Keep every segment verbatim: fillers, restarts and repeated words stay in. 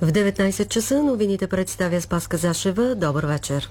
В деветнайсет часа новините представя Спаска Зашева. Добър вечер.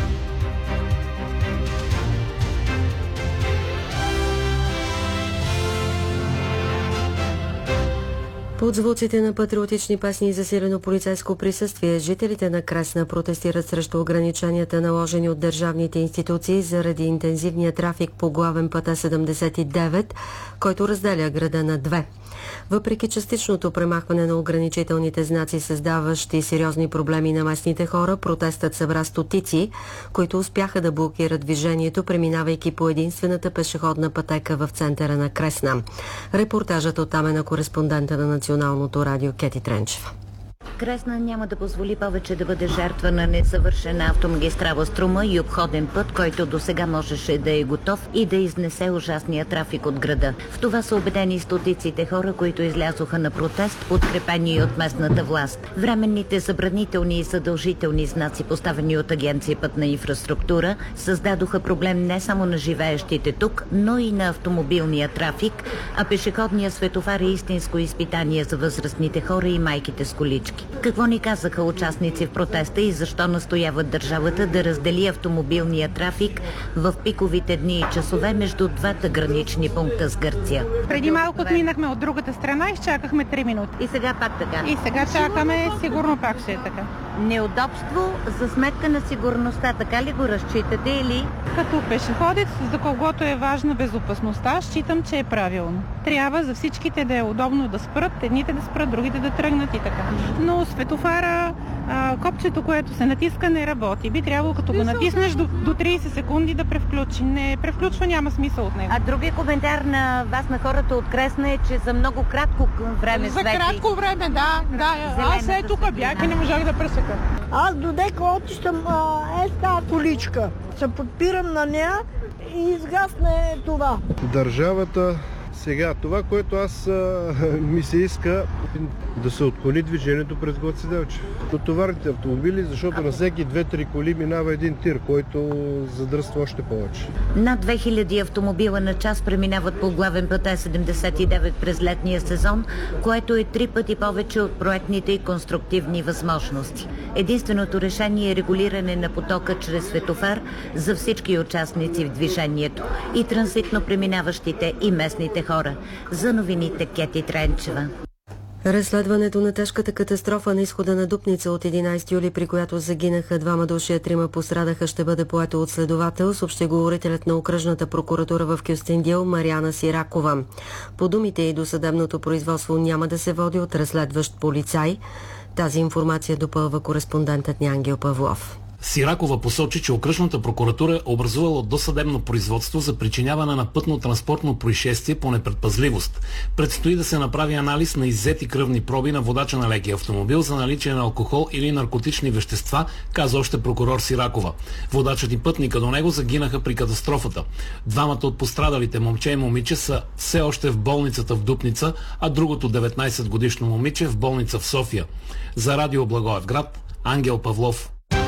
Под звуците на патриотични песни и засилено полицейско присъствие, жителите на Кресна протестират срещу ограниченията, наложени от държавните институции заради интензивния трафик по главен път Е седемдесет и девет, който разделя града на две. Въпреки частичното премахване на ограничителните знаци, създаващи сериозни проблеми на местните хора, протестът събра стотици, които успяха да блокират движението, преминавайки по единствената пешеходна пътека в центъра на Кресна. Репортажът оттам е на кореспондента на Националното радио Кети Тренчева. Кресна няма да позволи повече да бъде жертва на несъвършена автомагистрала Струма и обходен път, който до сега можеше да е готов и да изнесе ужасния трафик от града. В това са убедени стотиците хора, които излязоха на протест, подкрепени от местната власт. Временните забранителни и задължителни знаци, поставени от Агенция Пътна инфраструктура, създадоха проблем не само на живеещите тук, но и на автомобилния трафик, а пешеходният светофар е истинско изпитание за възрастните хора и майките с колички. Какво ни казаха участници в протеста и защо настояват държавата да раздели автомобилния трафик в пиковите дни и часове между двата гранични пункта с Гърция? Преди малко отминахме от другата страна и изчакахме три минути. И сега пак така? И сега чакаме, сигурно пак ще е така. Неудобство за сметка на сигурността, така ли го разчитате или? Като пешеходец, за когото е важна безопасността, считам, че е правилно. Трябва за всичките да е удобно да спрат, едните да спрат, другите да тръгнат и така. Но светофара, а, копчето, което се натиска, не работи. Би трябвало, като го натиснеш до, до трийсет секунди да превключи. Не превключва, няма смисъл от него. А други коментар на вас, на хората от Кресна, е, че за много кратко време За свети. кратко време, да. да. Аз е тук бях и не можах да пресека. Аз додека отищам е с тази количка. Се подпирам на нея и изгасне това. Държавата сега, това, което аз а, ми се иска да се отклони движението през Гоце Делчев. До товарните автомобили, защото на всеки две-три коли минава един тир, който задръства още повече. Над две хиляди автомобила на час преминават по главен път Е седемдесет и девет през летния сезон, което е три пъти повече от проектните и конструктивни възможности. Единственото решение е регулиране на потока чрез светофар за всички участници в движението, и транзитно преминаващите, и местните хора. За новините Кети Тренчева. Разследването на тежката катастрофа на изхода на Дупница от единайсети юли, при която загинаха двама души, а трима пострадаха, ще бъде поето от следовател, съобщи говорителят на окръжната прокуратура в Кюстендил Мариана Сиракова. По думите и досъдебното производство няма да се води от разследващ полицай. Тази информация допълва кореспондентът ни Ангел Павлов. Сиракова посочи, че окръжната прокуратура е образувала досъдебно производство за причиняване на пътно-транспортно происшествие по непредпазливост. Предстои да се направи анализ на иззети кръвни проби на водача на лекия автомобил за наличие на алкохол или наркотични вещества, каза още прокурор Сиракова. Водачът и пътника до него загинаха при катастрофата. Двамата от пострадалите, момче и момиче, са все още в болницата в Дупница, а другото деветнайсет годишно момиче в болница в София. За Радио Благоевград, Ангел Павлов.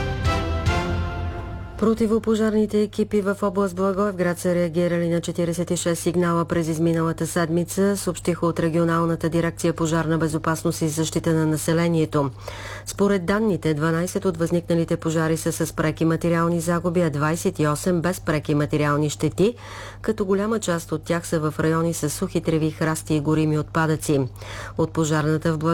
Противопожарните екипи в област Благоевград са реагирали на четирийсет и шест сигнала през изминалата седмица, съобщиха от регионалната дирекция пожарна безопасност и защита на населението. Според данните, дванайсет от възникналите пожари са с преки материални загуби, а двайсет и осем без преки материални щети, като голяма част от тях са в райони с сухи треви, храсти и горими отпадъци. От пожарната в Благоевград